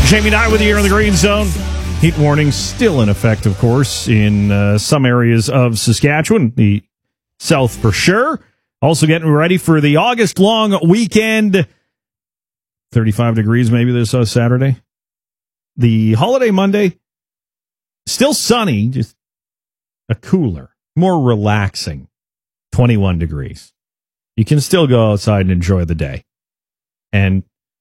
Jamie Nye with you here in the Green Zone. Heat warning still in effect, of course, in some areas of Saskatchewan, the south for sure. Also getting ready for the August-long weekend. 35 degrees maybe this Saturday. The holiday Monday, still sunny, just a cooler, more relaxing 21 degrees. You can still go outside and enjoy the day. And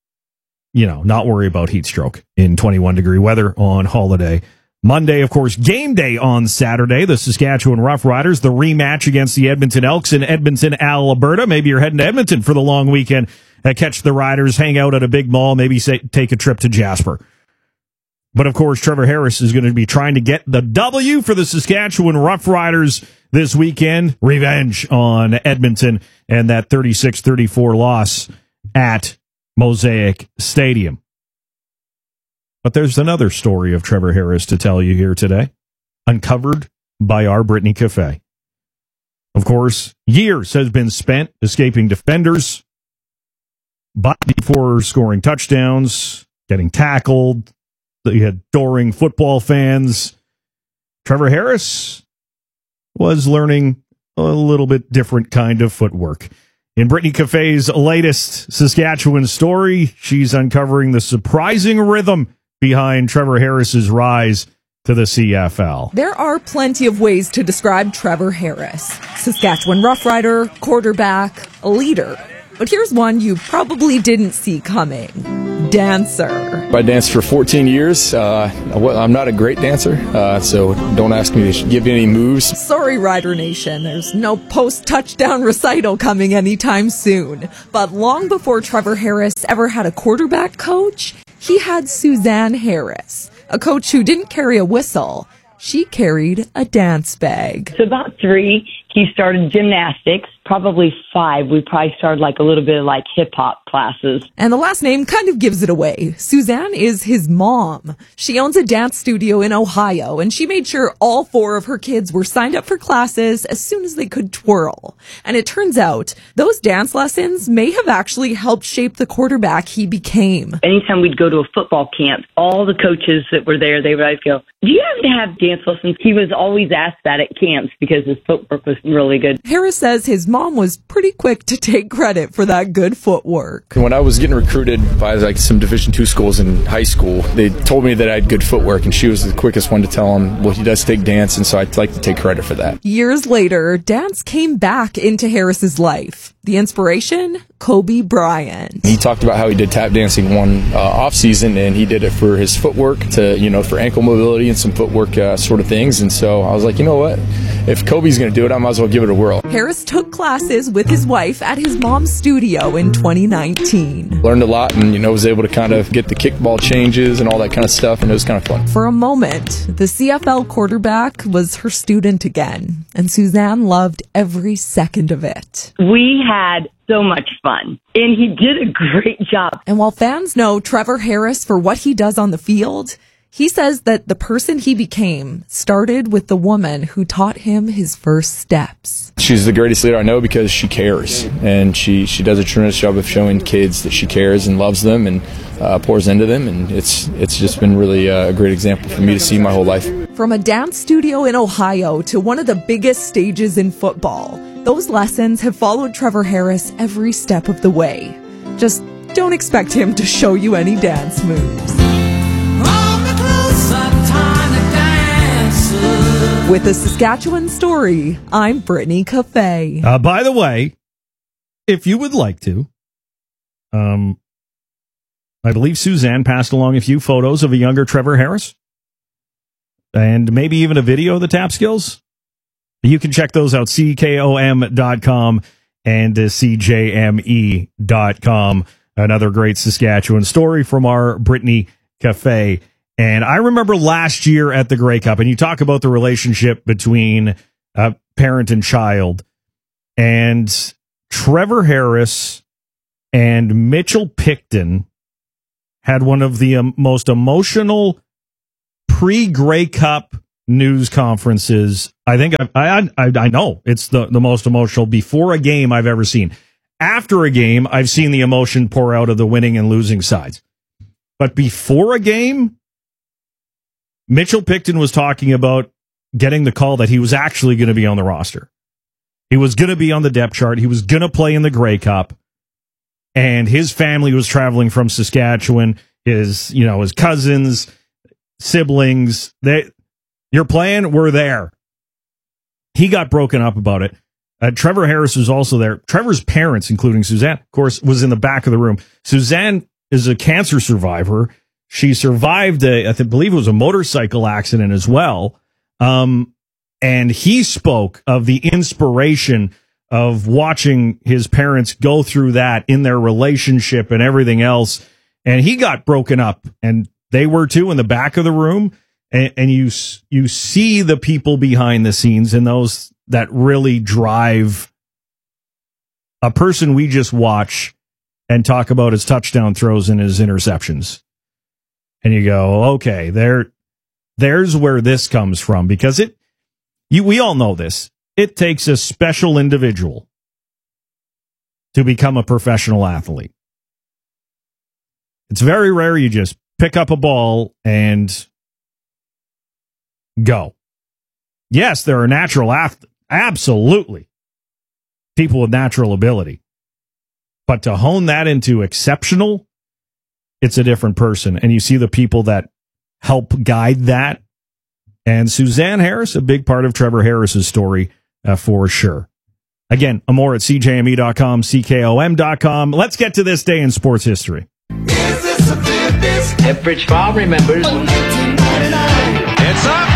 not worry about heat stroke in 21-degree weather on holiday Monday. Of course, game day on Saturday. The Saskatchewan Roughriders, the rematch against the Edmonton Elks in Edmonton, Alberta. Maybe you're heading to Edmonton for the long weekend. Catch the Riders, hang out at a big mall, maybe take a trip to Jasper. But, of course, Trevor Harris is going to be trying to get the W for the Saskatchewan Roughriders this weekend. Revenge on Edmonton and that 36-34 loss at Mosaic Stadium. But there's another story of Trevor Harris to tell you here today, uncovered by our Brittany Cafe. Of course, years has been spent escaping defenders, but before scoring touchdowns, getting tackled, the adoring football fans. Trevor Harris was learning a little bit different kind of footwork. In Brittany Cafe's latest Saskatchewan story, she's uncovering the surprising rhythm behind Trevor Harris's rise to the CFL. There are plenty of ways to describe Trevor Harris. Saskatchewan Roughrider, quarterback, a leader. But here's one you probably didn't see coming. Dancer. I danced for 14 years. I'm not a great dancer, so don't ask me to give you any moves. Sorry, Rider Nation. There's no post-touchdown recital coming anytime soon. But long before Trevor Harris ever had a quarterback coach, he had Suzanne Harris, a coach who didn't carry a whistle. She carried a dance bag. So about 3, he started gymnastics. Probably 5, we probably started like a little bit of like hip hop classes. And the last name kind of gives it away. Suzanne is his mom. She owns a dance studio in Ohio, and she made sure all 4 of her kids were signed up for classes as soon as they could twirl. And it turns out those dance lessons may have actually helped shape the quarterback he became. Anytime we'd go to a football camp, all the coaches that were there, they would always go, "Do you happen to have dance lessons?" He was always asked that at camps because his footwork was really good. Harris says his mom was pretty quick to take credit for that good footwork. When I was getting recruited by some Division II schools in high school, they told me that I had good footwork, and she was the quickest one to tell him, well, he does take dance, and so I'd like to take credit for that. Years later, dance came back into Harris's life. The inspiration? Kobe Bryant. He talked about how he did tap dancing one off season, and he did it for his footwork, for ankle mobility and some footwork sort of things. And so I was like, you know what? If Kobe's going to do it, I might as well give it a whirl. Harris took classes with his wife at his mom's studio in 2019. Learned a lot and, was able to kind of get the kickball changes and all that kind of stuff, and it was kind of fun. For a moment, the CFL quarterback was her student again, and Suzanne loved every second of it. We had so much fun, and he did a great job. And while fans know Trevor Harris for what he does on the field, he says that the person he became started with the woman who taught him his first steps. She's the greatest leader I know because she cares, and she does a tremendous job of showing kids that she cares and loves them and pours into them, and it's just been really a great example for me to see my whole life. From a dance studio in Ohio to one of the biggest stages in football, those lessons have followed Trevor Harris every step of the way. Just don't expect him to show you any dance moves. With a Saskatchewan story, I'm Brittany Cafe. By the way, if you would like to, I believe Suzanne passed along a few photos of a younger Trevor Harris and maybe even a video of the tap skills. You can check those out, CKOM.com and CJME.com. Another great Saskatchewan story from our Brittany Cafe. And I remember last year at the Grey Cup, and you talk about the relationship between parent and child, and Trevor Harris and Mitchell Picton had one of the most emotional pre-Grey Cup news conferences. I think I know it's the most emotional before a game I've ever seen. After a game, I've seen the emotion pour out of the winning and losing sides. But before a game, Mitchell Picton was talking about getting the call that he was actually going to be on the roster. He was going to be on the depth chart. He was going to play in the Grey Cup. And his family was traveling from Saskatchewan. His cousins, siblings, you're playing, we're there. He got broken up about it. Trevor Harris was also there. Trevor's parents, including Suzanne, of course, was in the back of the room. Suzanne is a cancer survivor. She survived I believe it was a motorcycle accident as well. And he spoke of the inspiration of watching his parents go through that in their relationship and everything else. And he got broken up, and they were too, in the back of the room. And you see the people behind the scenes and those that really drive a person we just watch and talk about his touchdown throws and his interceptions. And you go, okay, there's where this comes from, because we all know this. It takes a special individual to become a professional athlete. It's very rare you just pick up a ball and go. Yes, there are natural athletes. Absolutely. People with natural ability. But to hone that into exceptional, it's a different person. And you see the people that help guide that. And Suzanne Harris, a big part of Trevor Harris's story, for sure. Again, more at CJME.com, CKOM.com. Let's get to this day in sports history. Ephrich Farm remembers. It's up.